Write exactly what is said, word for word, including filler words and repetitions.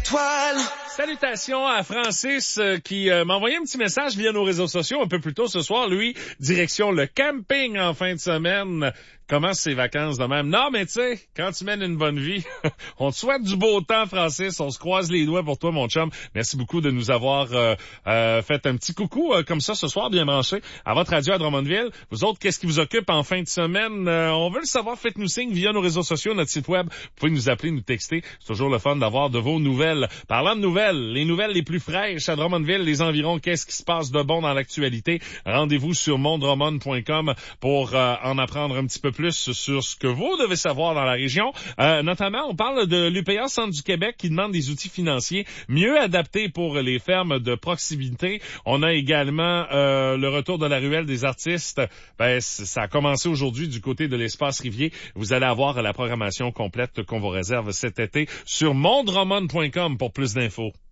étoiles. Salutations à Francis euh, qui euh, m'a envoyé un petit message via nos réseaux sociaux un peu plus tôt ce soir. Lui, direction le camping en fin de semaine. Commence ses vacances de même. Non, mais tu sais, quand tu mènes une bonne vie, on te souhaite du beau temps, Francis. On se croise les doigts pour toi, mon chum. Merci beaucoup de nous avoir euh, euh, fait un petit coucou euh, comme ça ce soir, bien branché, à votre radio à Drummondville. Vous autres, qu'est-ce qui vous occupe en fin de semaine? Euh, on veut le savoir. Faites-nous signe via nos réseaux sociaux, notre site web. Vous pouvez nous appeler, nous texter. C'est toujours le fun d'avoir de vos nouvelles. Parlant de nouvelles, les nouvelles les plus fraîches à Drummondville, les environs, qu'est-ce qui se passe de bon dans l'actualité? Rendez-vous sur mondrummond point com pour euh, en apprendre un petit peu plus sur ce que vous devez savoir dans la région. Euh, notamment, on parle de l'U P A Centre du Québec qui demande des outils financiers mieux adaptés pour les fermes de proximité. On a également euh, le retour de la ruelle des artistes. Ben, ça a commencé aujourd'hui du côté de l'Espace Rivier. Vous allez avoir la programmation complète qu'on vous réserve cet été sur mondrummond point com pour plus d'infos.